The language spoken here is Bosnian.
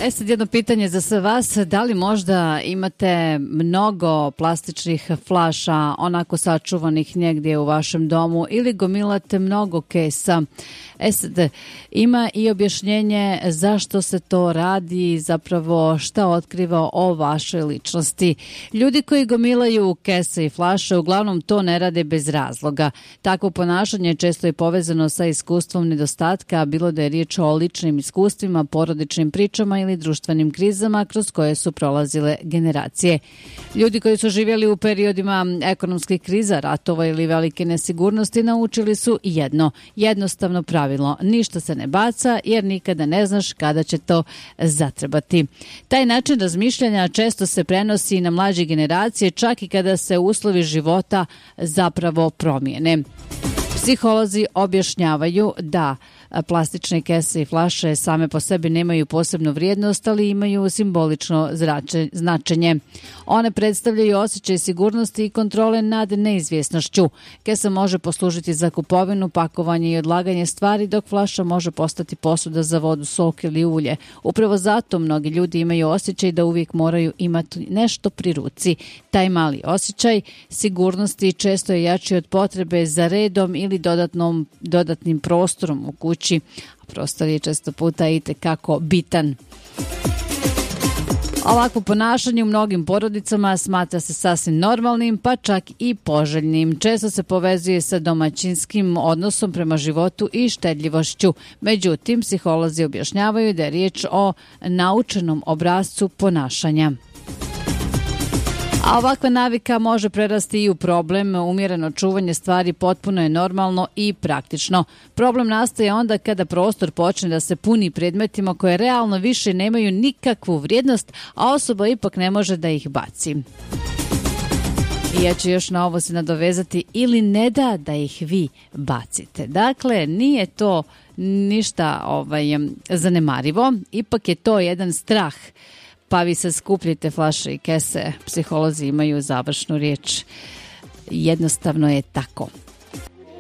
Sad jedno pitanje za sve vas. Da li možda imate mnogo plastičnih flaša onako sačuvanih negdje u vašem domu ili gomilate mnogo kesa? Sad ima i objašnjenje zašto se to radi, zapravo šta otkriva o vašoj ličnosti. Ljudi koji gomilaju kese i flaše uglavnom to ne rade bez razloga. Takvo ponašanje često je povezano sa iskustvom nedostatka, bilo da je riječ o ličnim iskustvima, porodičnim pričama ili društvenim krizama kroz koje su prolazile generacije. Ljudi koji su živjeli u periodima ekonomskih kriza, ratova ili velike nesigurnosti naučili su jednostavno pravilo: ništa se ne baca jer nikada ne znaš kada će to zatrebati. Taj način razmišljanja često se prenosi na mlađe generacije, čak i kada se uslovi života zapravo promijene. Psiholozi objašnjavaju da plastične kese i flaše same po sebi nemaju posebnu vrijednost, ali imaju simbolično značenje. One predstavljaju osjećaj sigurnosti i kontrole nad neizvjesnošću. Kesa može poslužiti za kupovinu, pakovanje i odlaganje stvari, dok flaša može postati posuda za vodu, sok ili ulje. Upravo zato mnogi ljudi imaju osjećaj da uvijek moraju imati nešto pri ruci. Taj mali osjećaj sigurnosti često je jači od potrebe za redom ili dodatnim prostorom u kući. A prostor je često puta itekako bitan. Ovakvo ponašanje u mnogim porodicama smatra se sasvim normalnim, pa čak i poželjnim. Često se povezuje sa domaćinskim odnosom prema životu i štedljivošću. Međutim, psiholozi objašnjavaju da je riječ o naučenom obrascu ponašanja. A ovakva navika može prerasti i u problem. Umjereno čuvanje stvari potpuno je normalno i praktično. Problem nastaje onda kada prostor počne da se puni predmetima koje realno više nemaju nikakvu vrijednost, a osoba ipak ne može da ih baci. I ja ću još na ovo se nadovezati: ili ne da ih vi bacite. Dakle, nije to ništa zanemarivo, ipak je to jedan strah. Pa vi se skupljite flaše i kese, psiholozi imaju završnu riječ. Jednostavno je tako.